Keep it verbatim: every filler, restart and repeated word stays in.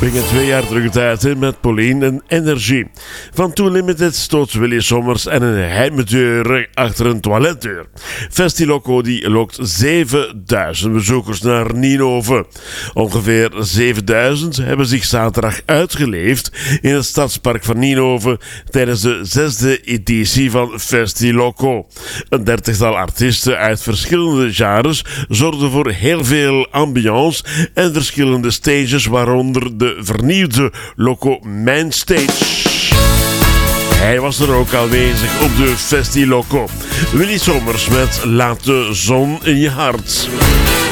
brengen twee jaar terug het uit hè, met Pauline en Energie. Van Too Limited stoot Willy Sommers en een heimdeur achter een toiletdeur. Festiloco die lokt zevenduizend bezoekers naar Ninove. Ongeveer zevenduizend hebben zich zaterdag uitgeleefd in het stadspark van Ninove tijdens de zesde editie van Festiloco. Een dertigtal artiesten uit verschillende genres zorgden voor heel veel ambiance en verschillende stages, waaronder de vernieuwde Loco Mainstage. Hij was er ook aanwezig op de Festiloco. Willy Sommers met Laat de zon in je hart.